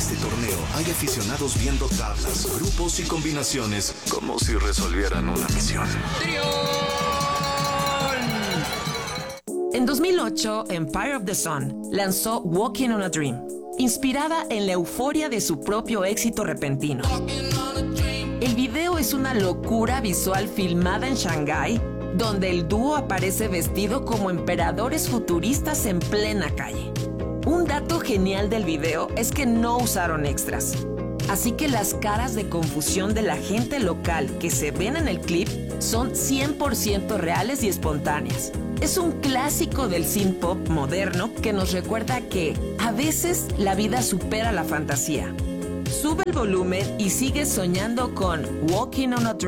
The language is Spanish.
este torneo hay aficionados viendo tablas, grupos y combinaciones como si resolvieran una misión. En 2008, Empire of the Sun lanzó Walking on a Dream, inspirada en la euforia de su propio éxito repentino. El video es una locura visual filmada en Shanghái, donde el dúo aparece vestido como emperadores futuristas en plena calle. Un dato genial del video es que no usaron extras, así que las caras de confusión de la gente local que se ven en el clip son 100% reales y espontáneas. Es un clásico del synth pop moderno que nos recuerda que a veces la vida supera la fantasía. Sube el volumen y sigue soñando con Walking on a Dream.